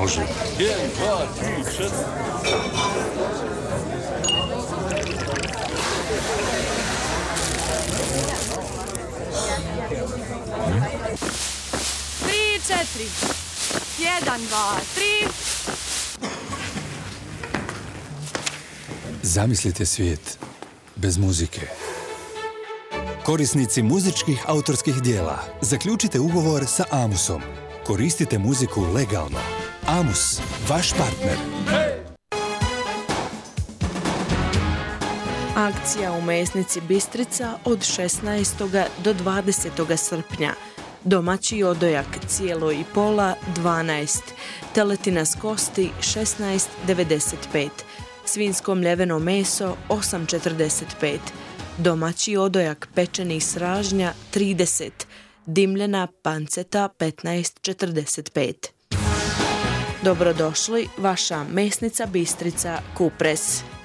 Može. 1, 2, 3, 4. Tri, četiri. 1, 2, 3. Zamislite svijet bez muzike. Korisnici muzičkih autorskih dijela, zaključite ugovor sa Amusom. Koristite muziku legalno. Amus, vaš partner. Akcija u mesnici Bistrica od 16. do 20. srpnja. Domaći odojak cijelo i pola 12, teletina s kosti 16,95, svinjsko mljeveno meso 8,45, domaći odojak pečeni sražnja 30, dimljena panceta 15,45. Dobrodošli, vaša mesnica Bistrica Kupres.